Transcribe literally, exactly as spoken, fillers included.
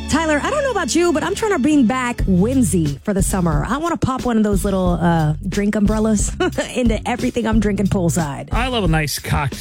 Tyler, I don't know about you, but I'm trying to bring back whimsy for the summer. I want to pop one of those little uh, drink umbrellas into everything I'm drinking poolside. I love a nice cocktail.